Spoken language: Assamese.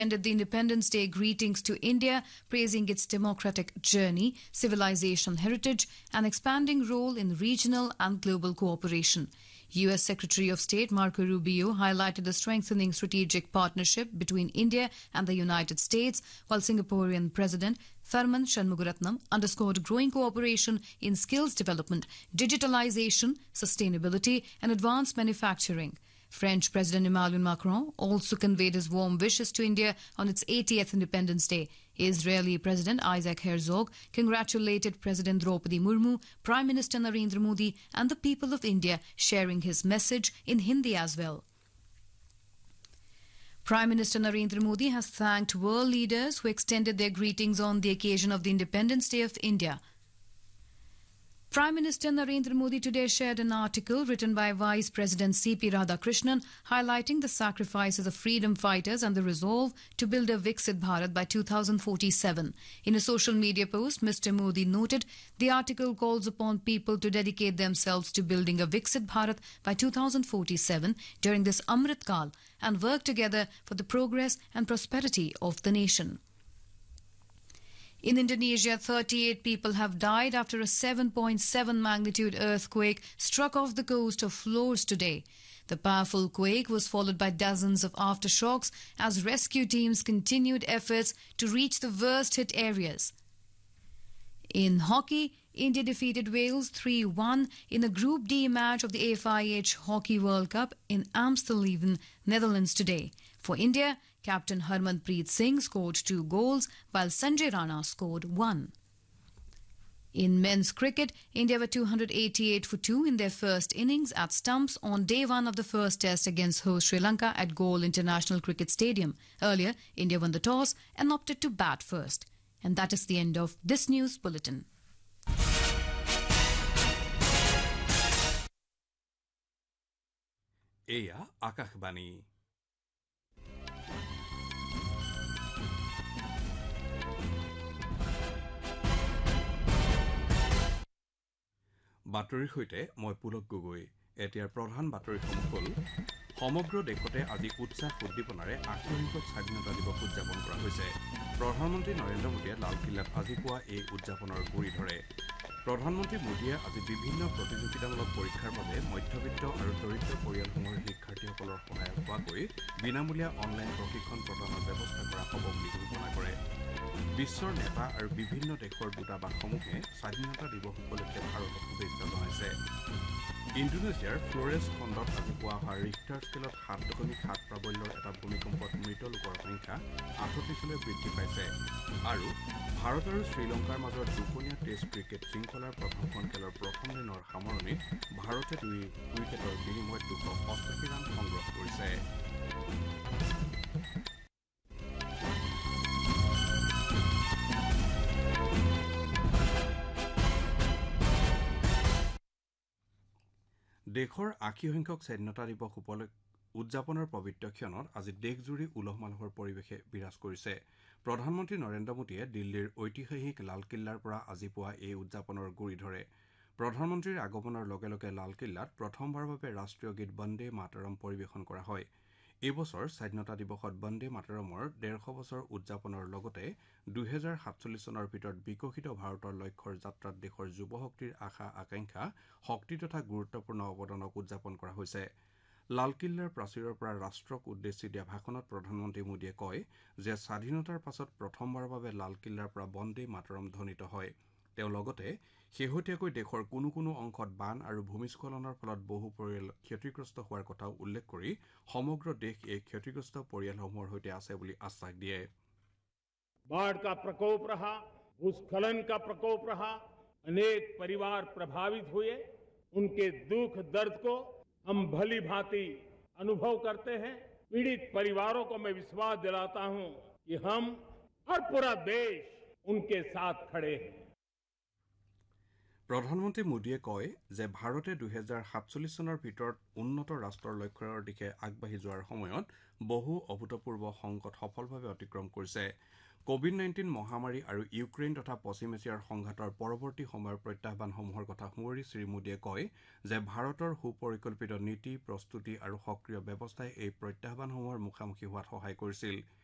Ended the Independence Day greetings to India, praising its democratic journey, civilizational heritage, and expanding role in regional and global cooperation. U.S. Secretary of State Marco Rubio highlighted the strengthening strategic partnership between India and the United States, while Singaporean President Tharman Shanmugaratnam underscored growing cooperation in skills development, digitalization, sustainability, and advanced manufacturing. French President Emmanuel Macron also conveyed his warm wishes to India on its 80th Independence Day. Israeli President Isaac Herzog congratulated President Draupadi Murmu, Prime Minister Narendra Modi, and the people of India, sharing his message in Hindi as well. Prime Minister Narendra Modi has thanked world leaders who extended their greetings on the occasion of the Independence Day of India. Prime Minister Narendra Modi today shared an article written by Vice President C.P. Radhakrishnan highlighting the sacrifices of freedom fighters and the resolve to build a Viksit Bharat by 2047. In a social media post, Mr. Modi noted the article calls upon people to dedicate themselves to building a Viksit Bharat by 2047 during this Amrit Kal and work together for the progress and prosperity of the nation. In Indonesia, 38 people have died after a 7.7 magnitude earthquake struck off the coast of Flores today. The powerful quake was followed by dozens of aftershocks as rescue teams continued efforts to reach the worst hit areas. In hockey, India defeated Wales 3-1 in a Group D match of the FIH Hockey World Cup in Amstelveen, Netherlands today. For India, Captain Harmanpreet Singh scored 2 goals, while Sanjay Rana scored 1. In men's cricket, India were 288 for 2 in their first innings at stumps on day 1 of the first test against host Sri Lanka at Galle International Cricket Stadium. Earlier, India won the toss and opted to bat first. And that is the end of this news bulletin. Eya Akashbani. বাতৰিৰ সৈতে মই পুলক গগৈ এতিয়াৰ প্ৰধান বাতৰিসমূহ হ'ল সমগ্ৰ দেশতে আজি উৎসাহ উদ্দীপনাৰে ৮০সংখ্যক স্বাধীনতা দিৱস উদযাপন কৰা হৈছে প্ৰধানমন্ত্ৰী নৰেন্দ্ৰ মোদীয়ে লালকিল্লাত আজি পুৱা এই উদযাপনৰ গুৰি ধৰে প্ৰধানমন্ত্ৰী মোদীয়ে আজি বিভিন্ন প্ৰতিযোগিতামূলক পৰীক্ষাৰ বাবে মধ্যবিত্ত আৰু দৰিদ্ৰ পৰিয়ালসমূহৰ শিক্ষাৰ্থীসকলৰ সহায় হোৱাকৈ বিনামূলীয়া অনলাইন প্ৰশিক্ষণ প্ৰদানৰ ব্যৱস্থা কৰা হ'ব বুলি ঘোষণা কৰে বিশ্বৰ নেতা আৰু বিভিন্ন দেশৰ দূতাবাসসমূহে স্বাধীনতা দিৱস উপলক্ষে ভাৰতক শুভেচ্ছা জনাইছে ইণ্ডোনেছিয়াৰ ফ্লৰেছ খণ্ডত আজি পুৱা হোৱা ৰিক্টাৰ স্কেলত ৭.৭ প্ৰাবল্যৰ এটা ভূমিকম্পত মৃত লোকৰ সংখ্যা ৩৮লৈ বৃদ্ধি পাইছে আৰু ভাৰত আৰু শ্ৰীলংকাৰ মাজত দুখনীয়া টেষ্ট ক্ৰিকেট শৃংখলাৰ প্ৰথমখন খেলৰ প্ৰথম দিনৰ সামৰণিত ভাৰতে ২ উইকেটৰ বিনিময়ত ২৮৮ ৰান সংগ্ৰহ কৰিছে দেশৰ ৮০ সংখ্যক স্বাধীনতা দিৱস উদযাপনৰ পবিত্ৰ ক্ষণত আজি দেশজুৰি উলহ-মালহৰ পৰিৱেশে বিৰাজ কৰিছে প্ৰধানমন্ত্ৰী নৰেন্দ্ৰ মোদীয়ে দিল্লীৰ ঐতিহাসিক লালকিল্লাৰ পৰা আজি পুৱা এই উদযাপনৰ গুৰি ধৰে প্ৰধানমন্ত্ৰীৰ আগমনৰ লগে লগে লালকিল্লাত প্ৰথমবাৰৰ বাবে ৰাষ্ট্ৰীয় গীত বন্দে মাতৰম পৰিৱেশন কৰা হয় এই বছৰ স্বাধীনতা দিৱসত বন্দে মাতৰমৰ ১৫০ বছৰ উদযাপনৰ লগতে ২০৪৭ চনৰ ভিতৰত বিকশিত ভাৰতৰ লক্ষ্যৰ যাত্ৰাত দেশৰ যুৱ শক্তিৰ আশা আকাংক্ষা শক্তি তথা গুৰুত্বপূৰ্ণ অৱদানক উদযাপন কৰা হৈছে লালকিল্লাৰ প্ৰাচীৰৰ পৰা ৰাষ্ট্ৰক উদ্দেশ্যি দিয়া ভাষণত প্ৰধানমন্ত্ৰী মোদীয়ে কয় যে স্বাধীনতাৰ পাছত প্ৰথমবাৰৰ বাবে লালকিল্লাৰ পৰা বন্দে মাতৰম ধ্বনিত হয় তেওঁ লগতে শেহতীয়াকৈ দেশৰ কোনো অংশত বান আৰু ভূমিস্খলনৰ ফলত বহু পৰিয়াল ক্ষতিগ্ৰস্ত হোৱাৰ কথাও উল্লেখ কৰি সমগ্ৰ দেশ এই ক্ষতিগ্ৰস্ত পৰিয়ালসমূহৰ সৈতে আছে বুলি আশ্বাস দিয়ে बाढ़ का प्रकोप रहा भूस्खलन का प्रकोप रहा अनेक परिवार प्रभावित हुए उनके दुख दर्द को हम भली भांति अनुभव करते हैं पीड़ित परिवारों को मैं विश्वास दिलाता हूं कि हम और पूरा देश उनके साथ खड़े हैं প্ৰধানমন্ত্ৰী মোদীয়ে কয় যে ভাৰতে ২০৪৭ চনৰ ভিতৰত উন্নত ৰাষ্ট্ৰৰ লক্ষ্যৰ দিশে আগবাঢ়ি যোৱাৰ সময়ত বহু অভূতপূৰ্ব সংকট সফলভাৱে অতিক্ৰম কৰিছে কোভিড-19 মহামাৰী আৰু ইউক্ৰেইন তথা পশ্চিম এছিয়াৰ সংঘাতৰ পৰৱৰ্তী সময়ৰ প্ৰত্যাহ্বানসমূহৰ কথা সোঁৱৰি শ্ৰী মোদীয়ে কয় যে ভাৰতৰ সুপৰিকল্পিত নীতি প্ৰস্তুতি আৰু সক্ৰিয় ব্যৱস্থাই এই প্ৰত্যাহ্বানসমূহৰ মুখামুখি হোৱাত সহায় কৰিছিল